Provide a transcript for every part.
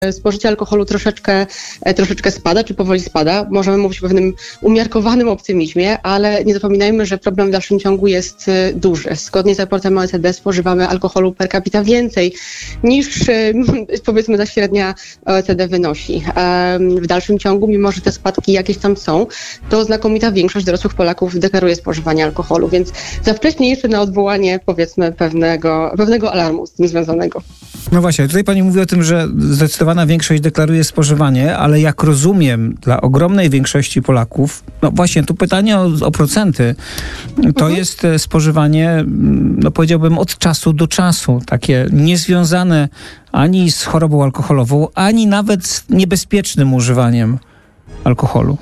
spożycie alkoholu troszeczkę spada, czy powoli spada. Możemy mówić o pewnym umiarkowanym optymizmie, ale nie zapominajmy, że problem w dalszym ciągu jest duży. Zgodnie z raportem OECD spożywamy alkoholu per capita więcej niż powiedzmy ta średnia OECD wynosi. W dalszym ciągu, mimo że te spadki jakieś tam są, to znakomita większość dorosłych Polaków deklaruje spożywanie alkoholu, więc za wcześnie jeszcze na odwołanie powiedzmy pewnego alarmu z tym związanego. No właśnie, tutaj pani mówi o tym, że zdecydowana większość deklaruje spożywanie, ale jak rozumiem, dla ogromnej większości Polaków, no właśnie, tu pytanie o procenty, to jest spożywanie, no powiedziałbym, od czasu do czasu, takie niezwiązane ani z chorobą alkoholową, ani nawet z niebezpiecznym używaniem alkoholu.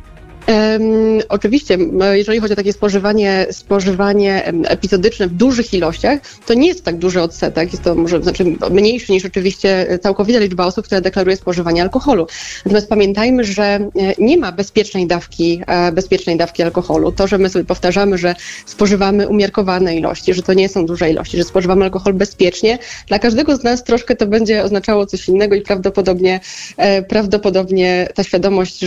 Oczywiście, jeżeli chodzi o takie spożywanie epizodyczne w dużych ilościach, to nie jest tak duży odsetek, jest to może mniejszy niż oczywiście całkowita liczba osób, która deklaruje spożywanie alkoholu. Natomiast pamiętajmy, że nie ma bezpiecznej dawki alkoholu. To, że my sobie powtarzamy, że spożywamy umiarkowane ilości, że to nie są duże ilości, że spożywamy alkohol bezpiecznie, dla każdego z nas troszkę to będzie oznaczało coś innego i prawdopodobnie ta świadomość,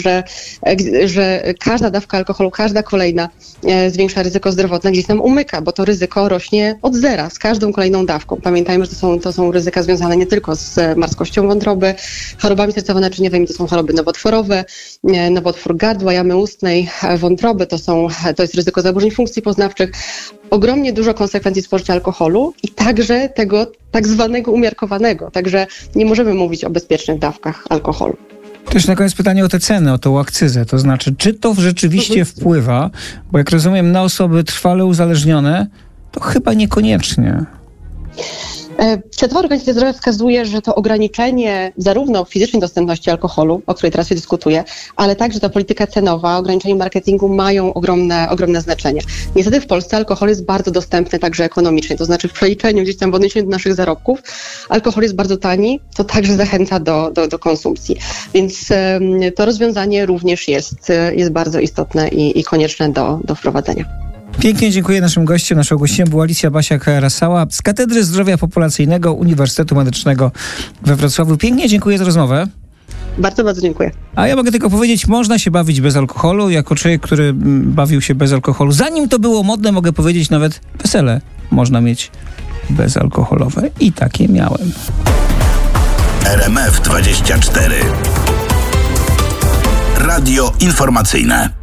że każda dawka alkoholu, każda kolejna zwiększa ryzyko zdrowotne, gdzieś nam umyka, bo to ryzyko rośnie od zera z każdą kolejną dawką. Pamiętajmy, że to są ryzyka związane nie tylko z marskością wątroby, chorobami sercowo-naczyniowymi, to są choroby nowotworowe, nowotwór gardła, jamy ustnej, wątroby, to jest ryzyko zaburzeń funkcji poznawczych. Ogromnie dużo konsekwencji spożycia alkoholu i także tego tak zwanego umiarkowanego. Także nie możemy mówić o bezpiecznych dawkach alkoholu. Też na koniec pytanie o te ceny, o tą akcyzę. To znaczy, czy to rzeczywiście wpływa, bo jak rozumiem, na osoby trwale uzależnione, to chyba niekoniecznie. Światowa Organizacja Zdrowia wskazuje, że to ograniczenie zarówno fizycznej dostępności alkoholu, o której teraz się dyskutuje, ale także ta polityka cenowa, ograniczenie marketingu mają ogromne znaczenie. Niestety w Polsce alkohol jest bardzo dostępny także ekonomicznie, to znaczy w przeliczeniu gdzieś tam w odniesieniu do naszych zarobków alkohol jest bardzo tani, to także zachęca do konsumpcji. Więc to rozwiązanie również jest bardzo istotne i konieczne do wprowadzenia. Pięknie dziękuję naszym gościom. Naszą gościem była Alicja Basiak-Rasała z Katedry Zdrowia Populacyjnego Uniwersytetu Medycznego we Wrocławiu. Pięknie dziękuję za rozmowę. Bardzo, bardzo dziękuję. A ja mogę tylko powiedzieć, można się bawić bez alkoholu. Jako człowiek, który bawił się bez alkoholu, zanim to było modne, mogę powiedzieć, nawet wesele można mieć bezalkoholowe. I takie miałem. RMF 24. Radio informacyjne.